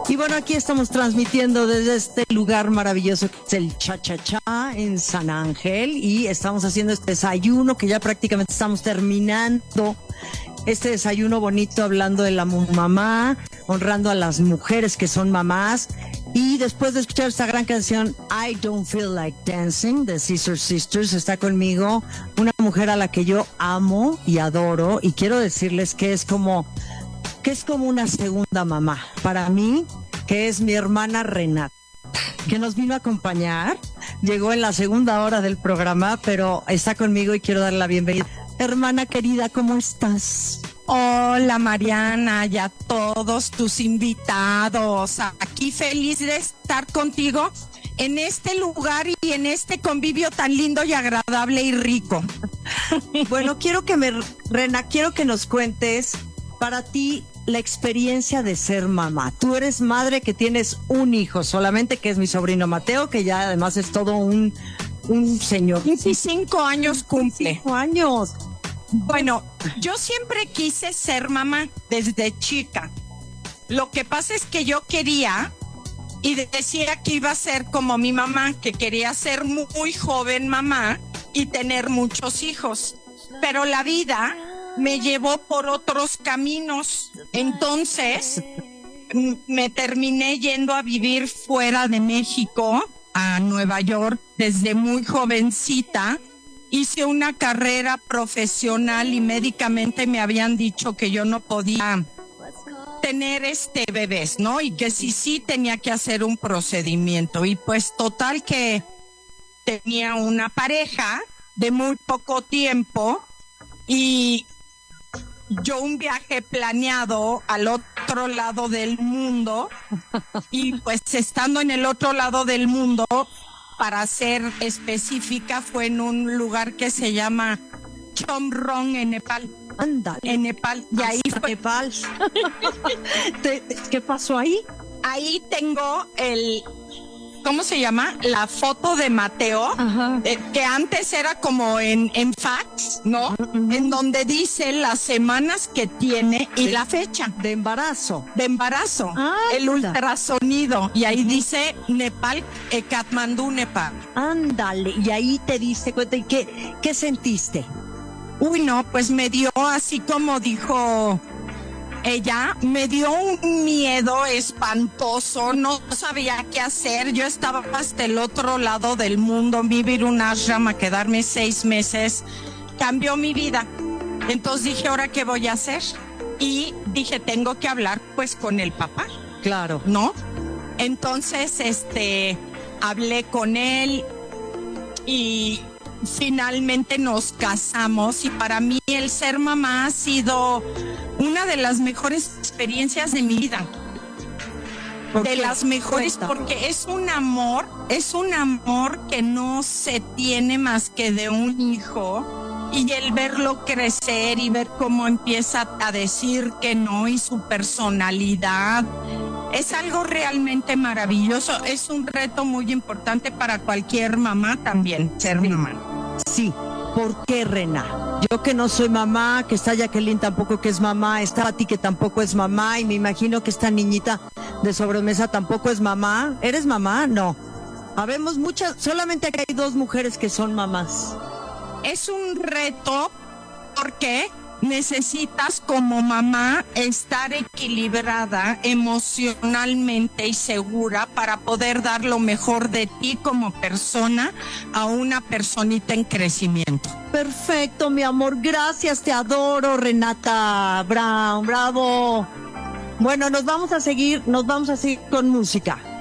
Y bueno, aquí estamos transmitiendo desde este lugar maravilloso que es el Cha-Cha-Cha en San Ángel, y estamos haciendo este desayuno que ya prácticamente estamos terminando. Este desayuno bonito hablando de la mamá, honrando a las mujeres que son mamás. Y después de escuchar esta gran canción I Don't Feel Like Dancing de Scissor Sisters, está conmigo una mujer a la que yo amo y adoro, y quiero decirles que es como una segunda mamá para mí, que es mi hermana Renata, que nos vino a acompañar. Llegó en la segunda hora del programa, pero está conmigo y quiero darle la bienvenida. Hermana querida, ¿cómo estás? Hola Mariana, y a todos tus invitados. Aquí feliz de estar contigo en este lugar y en este convivio tan lindo y agradable y rico. Bueno, Rena, quiero que nos cuentes para ti la experiencia de ser mamá. Tú eres madre que tienes un hijo solamente, que es mi sobrino Mateo, que ya además es todo un señor. 25 años cumple. 25 años. Bueno, yo siempre quise ser mamá desde chica. Lo que pasa es que yo quería y decía que iba a ser como mi mamá, que quería ser muy joven mamá y tener muchos hijos. Pero la vida me llevó por otros caminos. Entonces, me terminé yendo a vivir fuera de México, a Nueva York, desde muy jovencita. Hice una carrera profesional y médicamente me habían dicho que yo no podía tener bebés, ¿no? Y que sí tenía que hacer un procedimiento. Y pues total que tenía una pareja de muy poco tiempo y yo un viaje planeado al otro lado del mundo, y pues estando en el otro lado del mundo, para ser específica, fue en un lugar que se llama Chomrong en Nepal. Ándale. En Nepal. Y ahí fue. Nepal. ¿Qué pasó ahí? Ahí tengo ¿cómo se llama? La foto de Mateo, que antes era como en fax, ¿no? Uh-huh. En donde dice las semanas que tiene y la fecha. De embarazo. El ultrasonido. Y ahí dice Nepal, Katmandú, Nepal. Ándale. Y ahí te diste cuenta. ¿Y qué sentiste? Uy, no, pues me dio así como dijo ella, me dio un miedo espantoso, no sabía qué hacer. Yo estaba hasta el otro lado del mundo, vivir un ashram, a quedarme 6 meses, cambió mi vida. Entonces dije, ¿ahora qué voy a hacer? Y dije, tengo que hablar pues con el papá. Claro. ¿No? Entonces, hablé con él y finalmente nos casamos, y para mí el ser mamá ha sido una de las mejores experiencias de mi vida. De las mejores, porque es un amor que no se tiene más que de un hijo, y el verlo crecer y ver cómo empieza a decir que no, y su personalidad es algo realmente maravilloso. Es un reto muy importante para cualquier mamá también, ser mamá. Sí. ¿Por qué, Rena? Yo que no soy mamá, que está Jacqueline tampoco que es mamá, está Pati que tampoco es mamá, y me imagino que esta niñita de sobremesa tampoco es mamá. ¿Eres mamá? No. Habemos muchas, solamente aquí hay 2 mujeres que son mamás. Es un reto porque necesitas como mamá estar equilibrada emocionalmente y segura para poder dar lo mejor de ti como persona a una personita en crecimiento. Perfecto, mi amor, gracias, te adoro, Renata Brown, bravo. Bueno, nos vamos a seguir con música.